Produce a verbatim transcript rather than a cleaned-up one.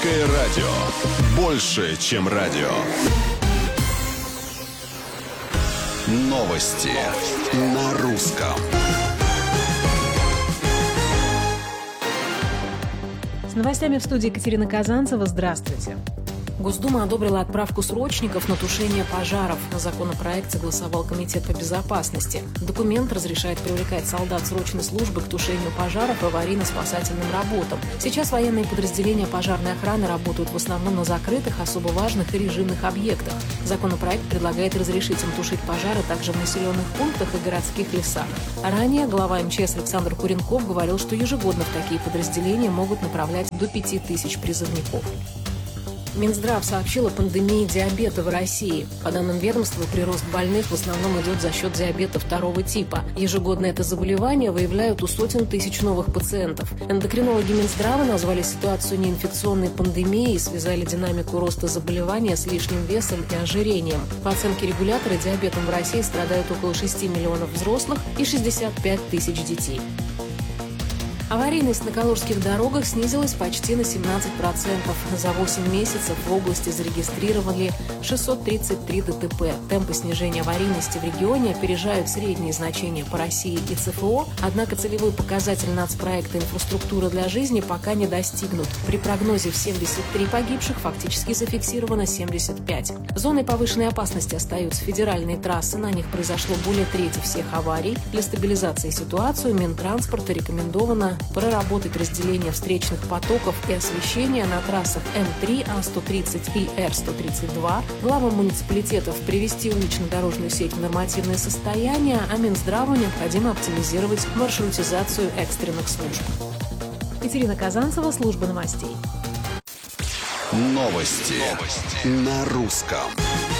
Радио. Больше, чем радио. Новости на русском. С новостями в студии Екатерина Казанцева. Здравствуйте. Госдума одобрила отправку срочников на тушение пожаров. Законопроект согласовал Комитет по безопасности. Документ разрешает привлекать солдат срочной службы к тушению пожаров и аварийно-спасательным работам. Сейчас военные подразделения пожарной охраны работают в основном на закрытых, особо важных и режимных объектах. Законопроект предлагает разрешить им тушить пожары также в населенных пунктах и городских лесах. Ранее глава эм че эс Александр Куренков говорил, что ежегодно в такие подразделения могут направлять до пяти тысяч призывников. Минздрав сообщил о пандемии диабета в России. По данным ведомства, прирост больных в основном идет за счет диабета второго типа. Ежегодно это заболевание выявляют у сотен тысяч новых пациентов. Эндокринологи Минздрава назвали ситуацию неинфекционной пандемией и связали динамику роста заболевания с лишним весом и ожирением. По оценке регулятора, диабетом в России страдают около шести миллионов взрослых и шестьдесят пять тысяч детей. Аварийность на калужских дорогах снизилась почти на семнадцать процентов. За восемь месяцев в области зарегистрировали шестьсот тридцать три дэ тэ пэ. Темпы снижения аварийности в регионе опережают средние значения по России и цэ эф о, однако целевой показатель нацпроекта «Инфраструктура для жизни» пока не достигнут. При прогнозе в семьдесят три погибших фактически зафиксировано семьдесят пять. Зоной повышенной опасности остаются федеральные трассы, на них произошло более трети всех аварий. Для стабилизации ситуации Минтранспорта рекомендовано проработать разделение встречных потоков и освещения на трассах эм три, а сто тридцать и эр сто тридцать два, главам муниципалитетов привести улично-дорожную сеть в нормативное состояние, а Минздраву необходимо оптимизировать маршрутизацию экстренных служб. Екатерина Казанцева, служба новостей. Новости, Новости. На русском.